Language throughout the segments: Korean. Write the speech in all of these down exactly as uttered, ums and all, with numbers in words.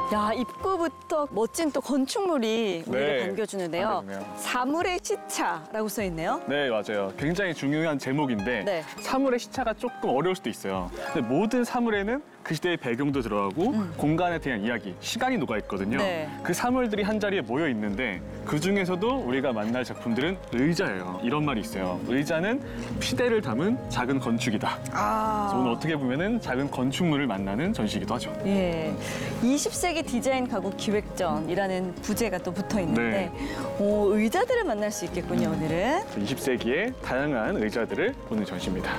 야, 입구부터 멋진 또 건축물이 우리를 네, 반겨주는데요. 반겨주네요. 사물의 시차라고 써 있네요. 네, 맞아요. 굉장히 중요한 제목인데 네. 사물의 시차가 조금 어려울 수도 있어요. 근데 모든 사물에는 그 시대의 배경도 들어가고 공간에 대한 이야기, 시간이 녹아있거든요. 네. 그 사물들이 한 자리에 모여 있는데 그중에서도 우리가 만날 작품들은 의자예요. 이런 말이 있어요. 의자는 시대를 담은 작은 건축이다. 아. 그래서 오늘 어떻게 보면은 작은 건축물을 만나는 전시이기도 하죠. 예. 이십 세기 디자인 가구 기획전이라는 부제가 또 붙어 있는데, 네. 오, 의자들을 만날 수 있겠군요, 오늘은. 이십 세기의 다양한 의자들을 보는 전시입니다.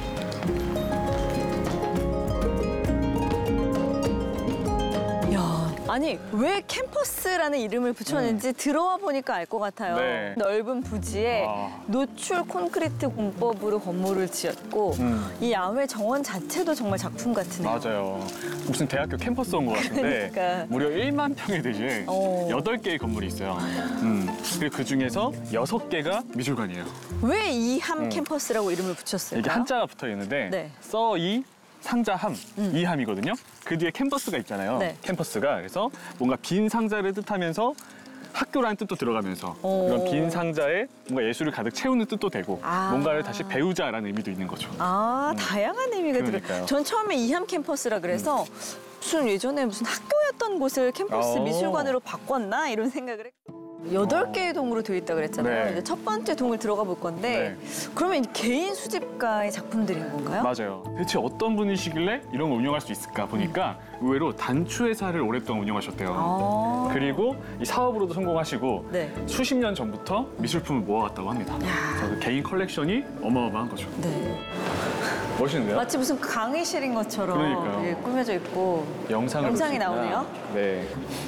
야, 아니 왜 캠퍼스라는 이름을 붙였는지 들어와 보니까 알 것 같아요. 네. 넓은 부지에 아. 노출 콘크리트 공법으로 건물을 지었고 음. 이 야외 정원 자체도 정말 작품 같으네요. 맞아요. 무슨 대학교 캠퍼스 온 것 같은데 그러니까. 무려 일만 평에 대신 어. 여덟 개의 건물이 있어요. 음. 그리고 그 중에서 여섯 개가 미술관이에요. 왜 이함 음. 캠퍼스라고 이름을 붙였을까요? 이게 한자가 붙어 있는데 네. 써이 상자함 이함이거든요. 그 뒤에 캠퍼스가 있잖아요. 네. 캠퍼스가 그래서 뭔가 긴 상자를 뜻하면서 학교라는 뜻도 들어가면서 오. 이런 긴 상자에 뭔가 예술을 가득 채우는 뜻도 되고 아. 뭔가를 다시 배우자라는 의미도 있는 거죠. 아, 다양한 의미가 들어요. 그러니까요. 전 처음에 이함 캠퍼스라 그래서 무슨 예전에 무슨 학교였던 곳을 캠퍼스 어. 미술관으로 바꿨나 이런 생각을 했고. 여덟 개의 동으로 되어 있다고 그랬잖아요. 네. 이제 첫 번째 동을 들어가 볼 건데 그러면 개인 수집가의 작품들인 건가요? 맞아요. 대체 어떤 분이시길래 이런 걸 운영할 수 있을까 보니까 의외로 단추회사를 오랫동안 운영하셨대요. 아. 그리고 이 사업으로도 성공하시고 네. 수십 년 전부터 미술품을 모아왔다고 합니다. 그래서 그 개인 컬렉션이 어마어마한 거죠. 네. 멋있는데요? 마치 무슨 강의실인 것처럼 그러니까요. 예, 꾸며져 있고 영상을 영상이 볼 수 있구나. 나오네요. 네.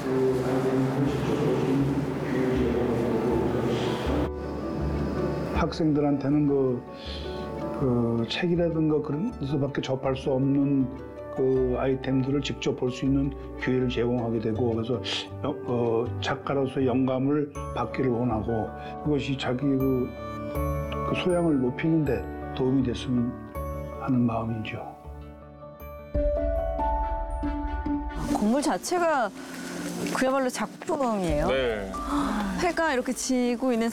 학생들한테는 그, 그 책이라든가 그런 데서밖에 접할 수 없는 그 아이템들을 직접 볼 수 있는 기회를 제공하게 되고 그래서 여- 어, 작가로서 영감을 받기를 원하고 그것이 자기 그, 그 소양을 높이는데 도움이 됐으면 하는 마음이죠. 건물 자체가 그야말로 작품이에요. 네. 해가 이렇게 지고 있는